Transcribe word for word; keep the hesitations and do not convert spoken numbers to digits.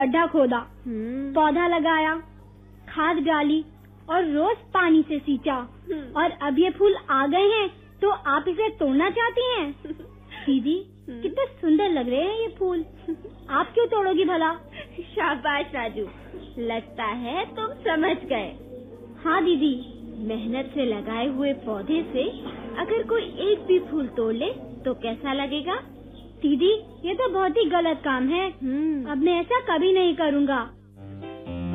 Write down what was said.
गड्ढा खोदा, पौधा लगाया, खाद डाली और रोज पानी से सींचा, और अब ये फूल आ गए हैं तो आप इसे तोड़ना चाहती हैं? दीदी, कितने सुंदर लग रहे हैं ये फूल, आप क्यों तोड़ोगी भला? शाबाश राजू, लगता है तुम समझ गए। हाँ दीदी, मेहनत से लगाए हुए पौधे से अगर कोई एक भी फूल तोड़ ले तो कैसा लगेगा? दीदी, ये तो बहुत ही गलत काम है। अब मैं ऐसा कभी नहीं करूँगा।